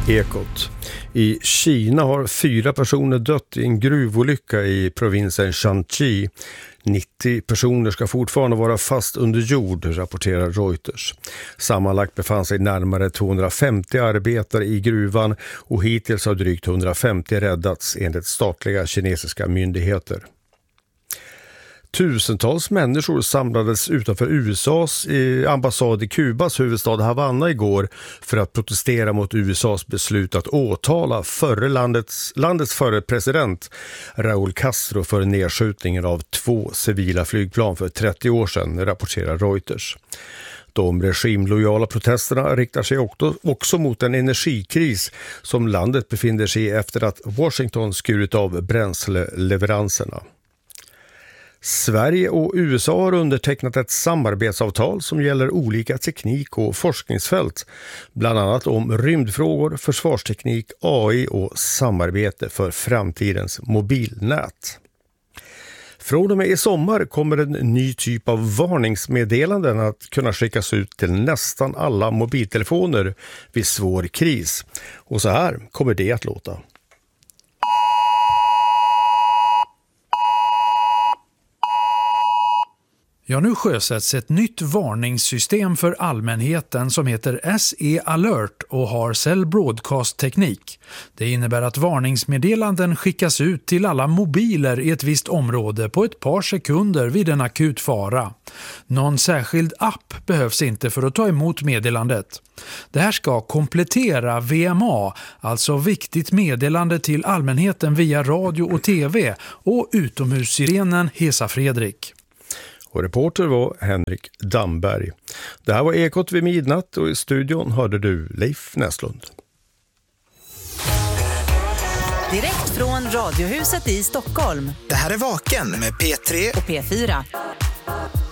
Ekot. I Kina har 4 personer dött i en gruvolycka i provinsen Shanxi. 90 personer ska fortfarande vara fast under jord, rapporterar Reuters. Sammanlagt befann sig närmare 250 arbetare i gruvan och hittills har drygt 150 räddats enligt statliga kinesiska myndigheter. Tusentals människor samlades utanför USAs ambassad i Kubas huvudstad Havanna igår för att protestera mot USAs beslut att åtala landets förre president Raúl Castro för nedskjutningen av 2 civila flygplan för 30 år sedan, rapporterar Reuters. De regimlojala protesterna riktar sig också mot en energikris som landet befinner sig i efter att Washington skurit av bränsleleveranserna. Sverige och USA har undertecknat ett samarbetsavtal som gäller olika teknik- och forskningsfält, bland annat om rymdfrågor, försvarsteknik, AI och samarbete för framtidens mobilnät. Från och med i sommar kommer en ny typ av varningsmeddelanden att kunna skickas ut till nästan alla mobiltelefoner vid svår kris. Och så här kommer det att låta. Ja, nu sjösätts ett nytt varningssystem för allmänheten som heter SE Alert och har Cell Broadcast-teknik. Det innebär att varningsmeddelanden skickas ut till alla mobiler i ett visst område på ett par sekunder vid en akut fara. Någon särskild app behövs inte för att ta emot meddelandet. Det här ska komplettera VMA, alltså viktigt meddelande till allmänheten via radio och tv, och utomhussirenen Hesa Fredrik. Och reporter var Henrik Damberg. Det här var Ekot vid midnatt och i studion hörde du Leif Näslund. Direkt från Radiohuset i Stockholm. Det här är Vaken med P3 och P4.